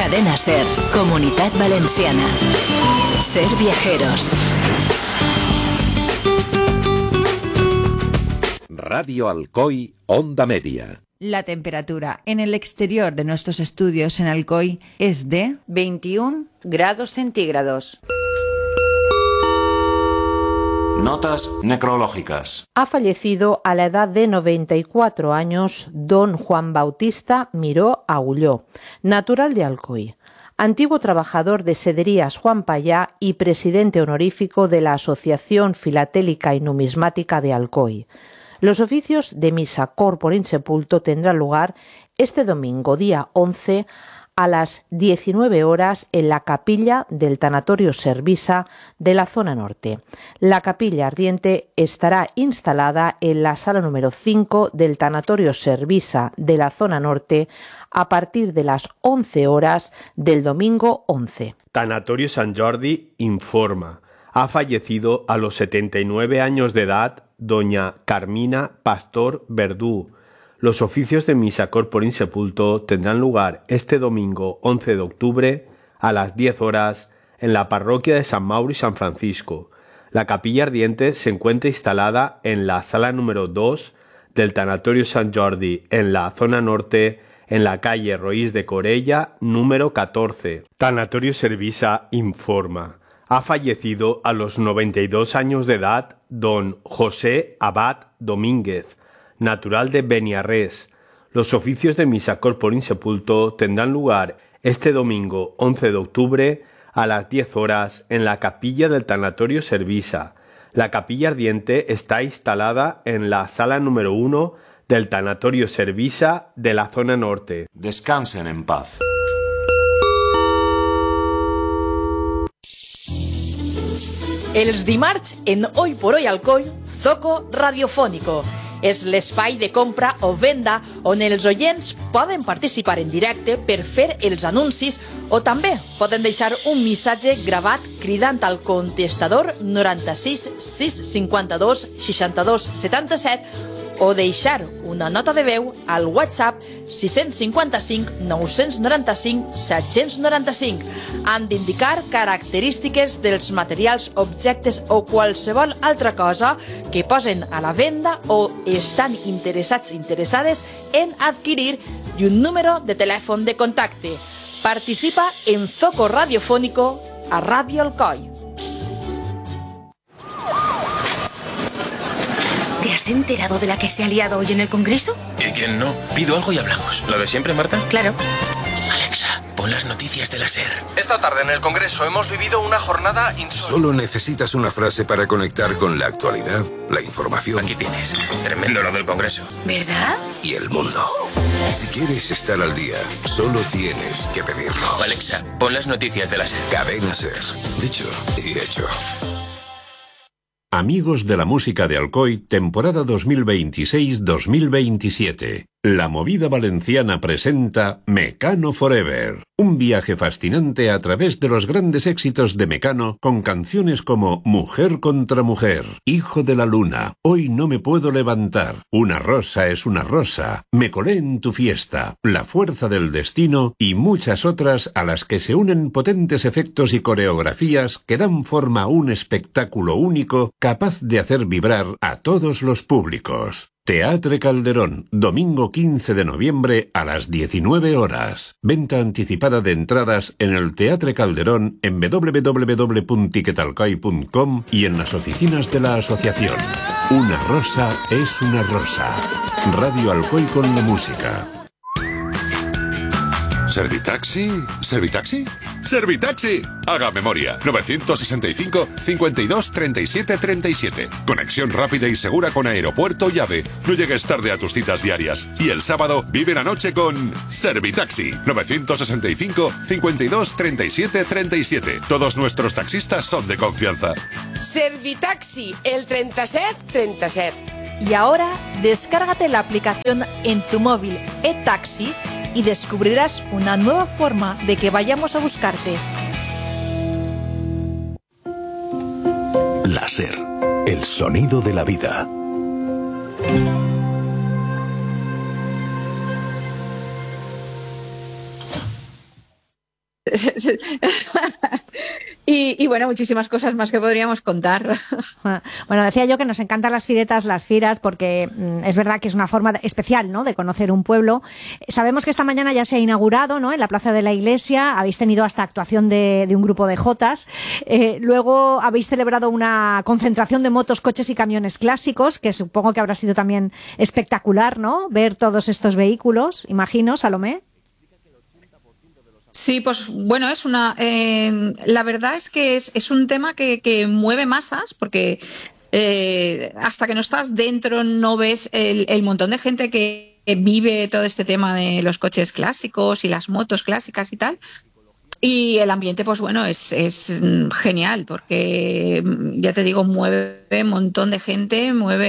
Cadena Ser, Comunitat Valenciana. Ser Viajeros. Radio Alcoy, Onda Media. La temperatura en el exterior de nuestros estudios en Alcoy es de 21 grados centígrados. Notas necrológicas. Ha fallecido a la edad de 94 años don Juan Bautista Miró Agulló, natural de Alcoy, antiguo trabajador de Sederías Juan Payá y presidente honorífico de la Asociación Filatélica y Numismática de Alcoy. Los oficios de misa corpore insepulto tendrán lugar este domingo, día 11, a las 19 horas en la capilla del Tanatorio Servisa de la zona norte. La capilla ardiente estará instalada en la sala número 5 del Tanatorio Servisa de la zona norte a partir de las 11 horas del domingo 11. Tanatorio Sant Jordi informa. Ha fallecido a los 79 años de edad doña Carmina Pastor Verdú. Los oficios de misa corpore insepulto tendrán lugar este domingo 11 de octubre a las 10 horas en la parroquia de San Mauro y San Francisco. La capilla ardiente se encuentra instalada en la sala número 2 del Tanatorio Sant Jordi, en la zona norte, en la calle Roís de Corella, número 14. Tanatorio Servisa informa. Ha fallecido a los 92 años de edad don José Abad Domínguez, natural de Beniarrés. Los oficios de misa corpore insepulto tendrán lugar este domingo 11 de octubre a las 10 horas en la capilla del Tanatorio Servisa. La capilla ardiente está instalada en la sala número 1 del Tanatorio Servisa de la zona norte. Descansen en paz. Els dimarts, en Hoy por Hoy Alcoy, Zoco Radiofónico. És l'espai de compra o venda on els oients poden participar en directe per fer els anuncis o també poden deixar un missatge gravat cridant al contestador 96 652 62 77 o deixar una nota de veu al WhatsApp 655 995 795. Han d'indicar característiques dels materials, objectes o qualsevol altra cosa que posen a la venda o estan interessades en adquirir i un número de telèfon de contacte. Participa en Zoco Radiofónico a Radio Alcoy. ¿Te has enterado de la que se ha liado hoy en el Congreso? ¿Y quién no? Pido algo y hablamos. ¿Lo de siempre, Marta? Claro. Alexa, pon las noticias de la SER. Esta tarde en el Congreso hemos vivido una jornada insólita. Solo necesitas una frase para conectar con la actualidad, la información. Aquí tienes. Tremendo lo del Congreso. ¿Verdad? Y el mundo. Si quieres estar al día, solo tienes que pedirlo. Alexa, pon las noticias de la SER. Cadena SER. Dicho y hecho. Amigos de la música de Alcoy, temporada 2026-2027. La Movida Valenciana presenta Mecano Forever, un viaje fascinante a través de los grandes éxitos de Mecano con canciones como Mujer contra Mujer, Hijo de la Luna, Hoy no me puedo levantar, Una rosa es una rosa, Me colé en tu fiesta, La fuerza del destino y muchas otras a las que se unen potentes efectos y coreografías que dan forma a un espectáculo único capaz de hacer vibrar a todos los públicos. Teatre Calderón, domingo 15 de noviembre a las 19 horas. Venta anticipada de entradas en el Teatre Calderón en www.ticketalcoy.com y en las oficinas de la asociación. Una rosa es una rosa. Radio Alcoy con la música. ¿Servitaxi? ¿Servitaxi? ¡Servitaxi! Haga memoria. 965 52 37 37. Conexión rápida y segura con aeropuerto y AVE. No llegues tarde a tus citas diarias. Y el sábado vive la noche con Servitaxi. 965 52 37 37. Todos nuestros taxistas son de confianza. Servitaxi, el 37 37. Y ahora, descárgate la aplicación en tu móvil eTaxi y descubrirás una nueva forma de que vayamos a buscarte. La SER, el sonido de la vida. Y bueno, muchísimas cosas más que podríamos contar. Bueno, decía yo que nos encantan las firetas, las firas, porque es verdad que es una forma especial, ¿no?, de conocer un pueblo. Sabemos que esta mañana ya se ha inaugurado, ¿no?, en la Plaza de la Iglesia. Habéis tenido hasta actuación de un grupo de jotas. Luego habéis celebrado una concentración de motos, coches y camiones clásicos, que supongo que habrá sido también espectacular, ¿no?, ver todos estos vehículos, imagino, Salomé. Sí, pues bueno, es la verdad es que es un tema que mueve masas, porque hasta que no estás dentro no ves el montón de gente que vive todo este tema de los coches clásicos y las motos clásicas y tal. Y el ambiente, pues bueno, es genial, porque ya te digo, mueve un montón de gente,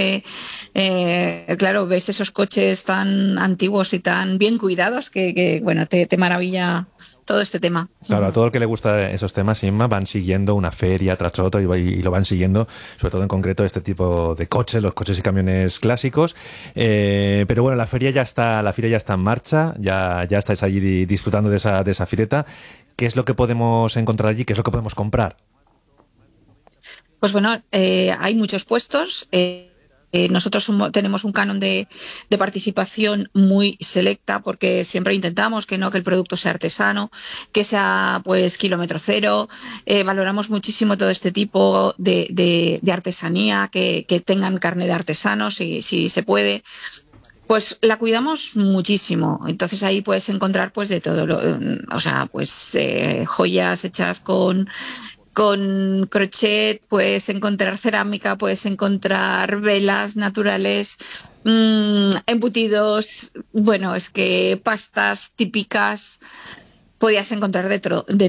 claro, ves esos coches tan antiguos y tan bien cuidados que bueno, te maravilla todo este tema. Claro, a todo el que le gusta esos temas, Inma, van siguiendo una feria tras otra y lo van siguiendo, sobre todo en concreto este tipo de coches, los coches y camiones clásicos. Pero bueno, la feria ya está en marcha, ya estáis allí disfrutando de esa fireta. ¿Qué es lo que podemos encontrar allí? ¿Qué es lo que podemos comprar? Pues bueno, hay muchos puestos. Nosotros tenemos un canon de participación muy selecta, porque siempre intentamos que el producto sea artesano, que sea pues kilómetro cero. Valoramos muchísimo todo este tipo de artesanía, que tengan carne de artesanos, si se puede. Pues la cuidamos muchísimo. Entonces ahí puedes encontrar pues de todo, joyas hechas con crochet, puedes encontrar cerámica, puedes encontrar velas naturales, embutidos, bueno, es que pastas típicas, podías encontrar de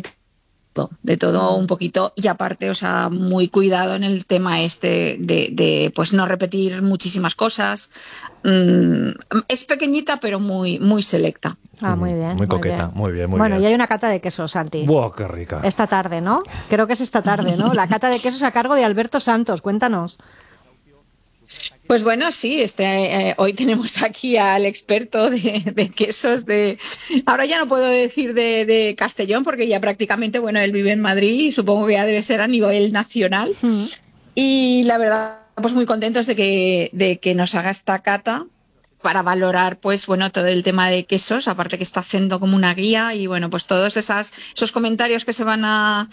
todo un poquito, y aparte, muy cuidado en el tema de pues no repetir muchísimas cosas. Es pequeñita pero muy muy selecta. Muy bien. Muy coqueta, muy bien. Bueno, y hay una cata de quesos, Santi. ¡Wow, qué rica! Esta tarde, ¿no? Creo que es esta tarde, ¿no? La cata de quesos a cargo de Alberto Santos. Cuéntanos. Pues bueno, sí, hoy tenemos aquí al experto de quesos ahora ya no puedo decir de Castellón, porque ya prácticamente, bueno, él vive en Madrid y supongo que ya debe ser a nivel nacional. Y la verdad, pues muy contentos de que nos haga esta cata para valorar, pues bueno, todo el tema de quesos, aparte que está haciendo como una guía, y bueno, pues todos esos comentarios que se van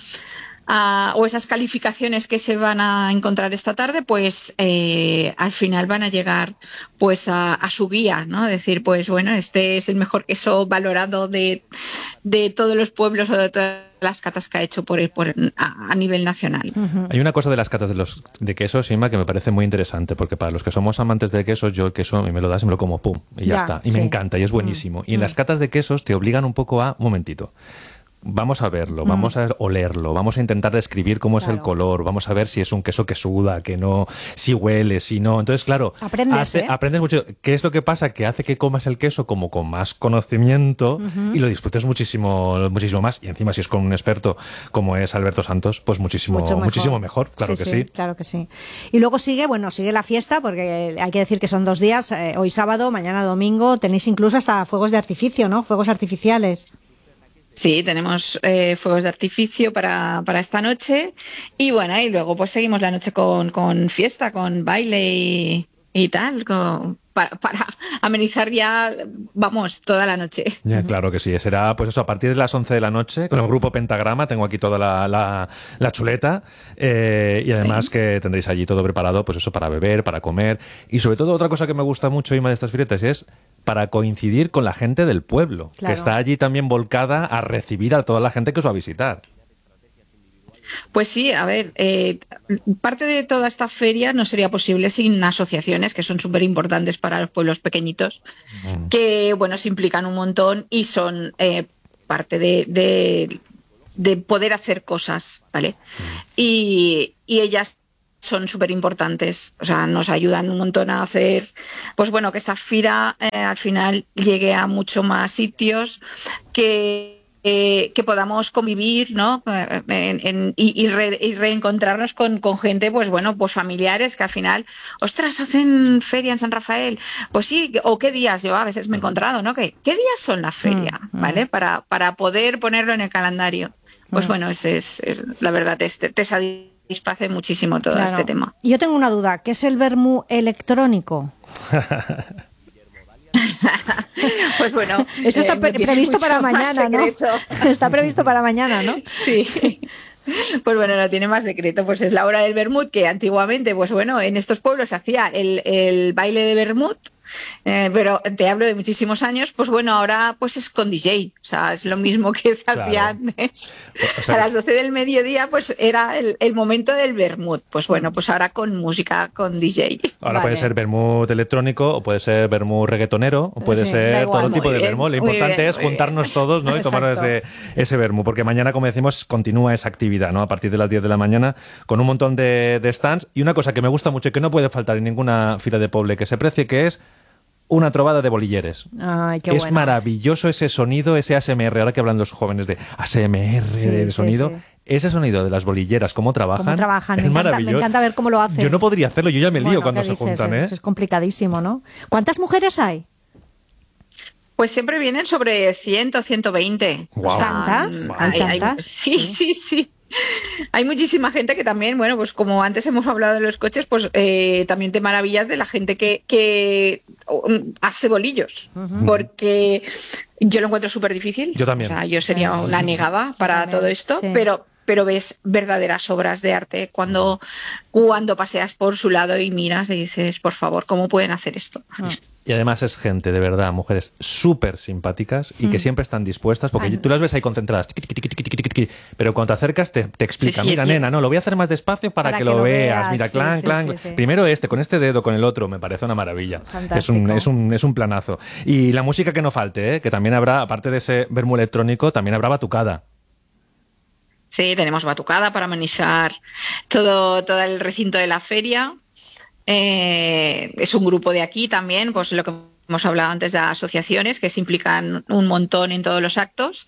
o esas calificaciones que se van a encontrar esta tarde, pues al final van a llegar pues a su guía, ¿no? Decir, pues bueno, este es el mejor queso valorado de todos los pueblos o de todas las catas que ha hecho a nivel nacional. Hay una cosa de las catas de quesos, Inma, que me parece muy interesante, porque para los que somos amantes de quesos, yo el queso a mí me lo das y me lo como, pum, y ya está. Y me encanta, y es buenísimo. Y en las catas de quesos te obligan un poco un momentito. Vamos a verlo, vamos a olerlo, vamos a intentar describir cómo es el color, vamos a ver si es un queso que suda, que no, si huele, si no. Entonces, claro, aprendes mucho. ¿Qué es lo que pasa? Que hace que comas el queso como con más conocimiento y lo disfrutes muchísimo más. Y encima, si es con un experto como es Alberto Santos, pues muchísimo mejor. Claro que sí. Claro que sí. Y luego sigue la fiesta, porque hay que decir que son 2 días, hoy sábado, mañana domingo, tenéis incluso hasta fuegos de artificio, ¿no? Fuegos artificiales. Sí, tenemos fuegos de artificio para esta noche, y bueno, y luego pues seguimos la noche con fiesta, con baile y tal, para amenizar ya, vamos, toda la noche. Ya, claro que sí, será pues eso, a partir de las 11 de la noche, con el grupo Pentagrama. Tengo aquí toda la chuleta, y además que tendréis allí todo preparado, pues eso, para beber, para comer, y sobre todo otra cosa que me gusta mucho, Inma, de estas firetas es para coincidir con la gente del pueblo, que está allí también volcada a recibir a toda la gente que os va a visitar. Pues sí, a ver, parte de toda esta feria no sería posible sin asociaciones, que son súper importantes para los pueblos pequeñitos, que, bueno, se implican un montón y son parte de poder hacer cosas, ¿vale? Y ellas son súper importantes, nos ayudan un montón a hacer, pues bueno, que esta fira al final llegue a mucho más sitios, que podamos convivir, ¿no? Y reencontrarnos con gente, pues bueno, pues familiares que al final, ostras, hacen feria en San Rafael. Pues sí, o qué días, yo a veces me he encontrado, ¿no? ¿Qué días son la feria? ¿Vale? Para poder ponerlo en el calendario. Pues bueno, es la verdad, te satisface muchísimo todo este tema. Yo tengo una duda, ¿qué es el vermú electrónico? Pues bueno, eso está previsto para mañana, ¿no? Está previsto para mañana, ¿no? Sí. Pues bueno, no tiene más secreto, pues es la hora del vermut, que antiguamente, pues bueno, en estos pueblos se hacía el baile de vermut, pero te hablo de muchísimos años, pues bueno, ahora pues es con DJ, o sea, es lo mismo que se hacía antes. O sea, a las 12 del mediodía pues era el momento del vermut, pues bueno, pues ahora con música, con DJ. Ahora puede ser vermut electrónico, o puede ser vermut reggaetonero, o puede ser todo tipo de vermut. Lo importante es juntarnos todos, ¿no? Y tomar ese vermut, porque mañana, como decimos, continúa esa actividad, ¿no? A partir de las 10 de la mañana, con un montón de stands. Y una cosa que me gusta mucho y que no puede faltar en ninguna fira de poble que se precie, que es una trobada de bolilleres. Ay, qué es bueno. Maravilloso ese sonido, ese ASMR, ahora que hablan los jóvenes de ASMR, de sonido. Sí. Ese sonido de las bolilleras, cómo trabajan. Es maravilloso. Me encanta ver cómo lo hacen. Yo no podría hacerlo, yo ya me lío cuando se juntan. Es complicadísimo, ¿no? ¿Cuántas mujeres hay? Pues siempre vienen sobre 100 o 120. Wow. ¿Tantas? ¿Tantas? Sí. Hay muchísima gente que también, bueno, pues como antes hemos hablado de los coches, pues también te maravillas de la gente que hace bolillos, porque yo lo encuentro súper difícil. Yo también. O sea, yo sería una negada para todo esto, pero ves verdaderas obras de arte cuando paseas por su lado y miras y dices, por favor, ¿cómo pueden hacer esto? Y además es gente, de verdad, mujeres súper simpáticas y que siempre están dispuestas, porque tú las ves ahí concentradas, pero cuando te acercas te explican, mira, nena, no, lo voy a hacer más despacio para que lo veas. Mira, clan. Primero con este dedo, con el otro, me parece una maravilla. Es un planazo. Y la música que no falte, que también habrá, aparte de ese vermú electrónico, también habrá batucada. Sí, tenemos batucada para amenizar todo el recinto de la feria. Es un grupo de aquí también, pues lo que hemos hablado antes de asociaciones que se implican un montón en todos los actos.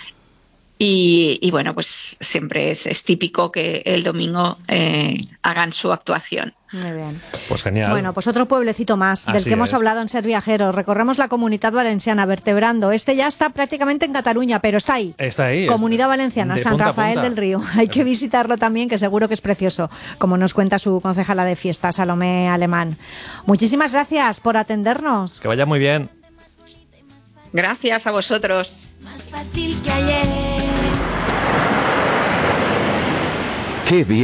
Y bueno, pues siempre es típico que el domingo hagan su actuación. Muy bien. Pues genial. Bueno, pues otro pueblecito más del que hemos hablado en Ser Viajeros. Recorremos la Comunitat Valenciana vertebrando. Este ya está prácticamente en Cataluña, pero está ahí. Está ahí. Comunidad Valenciana, San Rafael del Río. Hay que visitarlo también, que seguro que es precioso, como nos cuenta su concejala de fiesta, Salomé Alemán. Muchísimas gracias por atendernos. Que vaya muy bien. Gracias a vosotros. Más fácil que ayer. Qué bien.